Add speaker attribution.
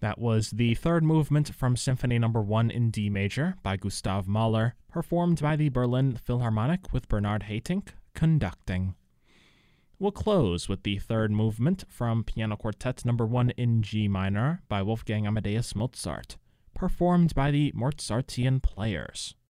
Speaker 1: That was the third movement from Symphony No. 1 in D major by Gustav Mahler, performed by the Berlin Philharmonic with Bernard Haitink conducting. We'll close with the third movement from Piano Quartet No. 1 in G minor by Wolfgang Amadeus Mozart, performed by the Mozartian Players.